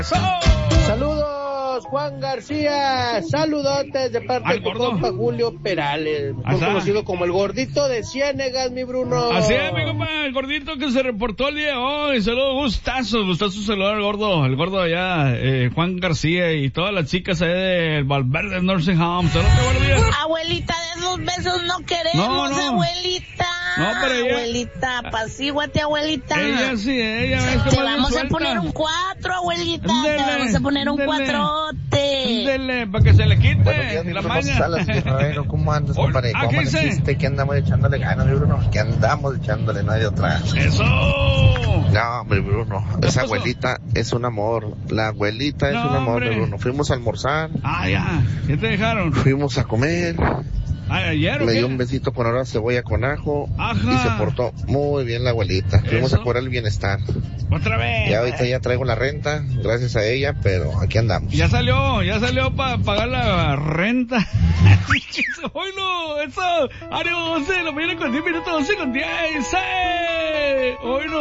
Saludos, Juan García. Saludotes de parte de tu compa Julio Perales, mejor conocido como el gordito de Ciénegas, mi Bruno. Así es, mi compa, el gordito que se reportó el día de hoy. Saludos, gustazo saludar al gordo allá, Juan García y todas las chicas ahí del Valverde Nursing Home. Saludos, buenos días. Abuelita, de esos besos no queremos, no. Abuelita. No, pero ella... Abuelita, apacíguate, abuelita. Ella es te vamos a poner un 4, abuelita. Te vamos a poner un 4-ote. Dele, para que se le quite días, la maña. ¿Cómo andas, compadre? ¿Cómo amaneciste? ¿Qué andamos echándole ganas, mi Bruno? ¿Qué andamos echándole? No hay otra. ¡Eso! No, mi Bruno, esa abuelita es un amor. La abuelita es un amor, mi Bruno. Fuimos a almorzar. Ya. ¿Qué te dejaron? Fuimos a comer. ¿Ayer me dio un besito con ahora cebolla con ajo. Ajá. Y se portó muy bien la abuelita. Fuimos a cobrar el bienestar. Otra vez. Ya ahorita ya traigo la renta, gracias a ella, pero aquí andamos. Ya salió para pagar la renta. Hoy no, eso. Ario 11, lo viene con 10 minutos, 11 con 10. Hoy no.